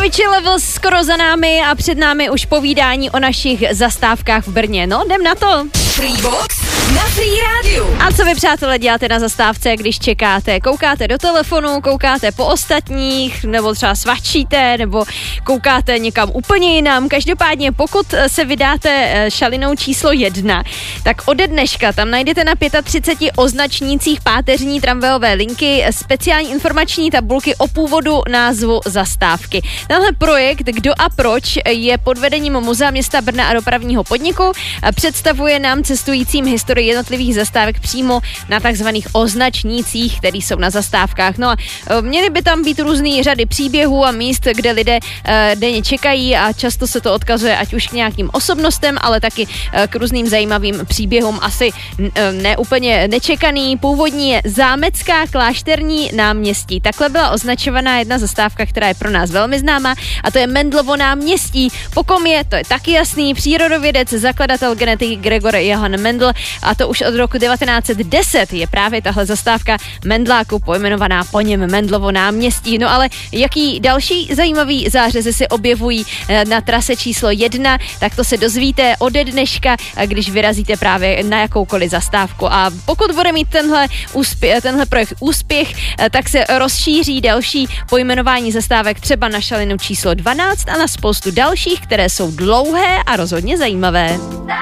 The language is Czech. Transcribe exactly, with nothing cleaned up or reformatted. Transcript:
Avicii Levels skoro za námi a před námi už povídání o našich zastávkách v Brně. No, jdem na to. Freebox na Free Radio. A co vy, přátelé, děláte na zastávce, když čekáte? Koukáte do telefonu, koukáte po ostatních, nebo třeba svačíte, nebo koukáte někam úplně jinam. Každopádně, pokud se vydáte šalinou číslo jedna, tak ode dneška tam najdete na třiceti pěti označnících páteřní tramvajové linky speciální informační tabulky o původu názvu zastávky. Tenhle projekt Kdo a proč je pod vedením Muzea města Brna a dopravního podniku. Představuje nám cestujícím historii jednotlivých zastávek přímo na takzvaných označnících, které jsou na zastávkách. No a měly by tam být různý řady příběhů a míst, kde lidé uh, denně čekají a často se to odkazuje ať už k nějakým osobnostem, ale taky uh, k různým zajímavým příběhům. Asi uh, neúplně nečekaný. Původní je Zámecká klášterní náměstí. Takhle byla označovaná jedna zastávka, která je pro nás velmi známá, a to je Mendlovo náměstí. Po kom je, to je taky jasný, přírodovědec, zakladatel genetiky Gregor Johann Mendel, a to už od roku devatenáct set deset je právě tahle zastávka Mendláku pojmenovaná po něm, Mendlovo náměstí. No ale jaký další zajímavý zářezy se objevují na trase číslo jedna, tak to se dozvíte ode dneška, když vyrazíte právě na jakoukoliv zastávku. A pokud bude mít tenhle, úspěch, tenhle projekt úspěch, tak se rozšíří další pojmenování zastávek třeba na šalinu číslo dvanáct a na spoustu dalších, které jsou dlouhé a rozhodně zajímavé.